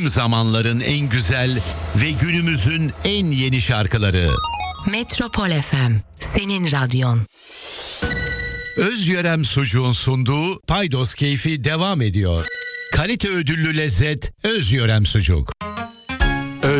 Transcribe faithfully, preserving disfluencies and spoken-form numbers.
Tüm zamanların en güzel ve günümüzün en yeni şarkıları. Metropol F M, senin radyon. Özyörem Sucuğun sunduğu Paydos Keyfi devam ediyor. Kalite ödüllü lezzet Özyörem Sucuk.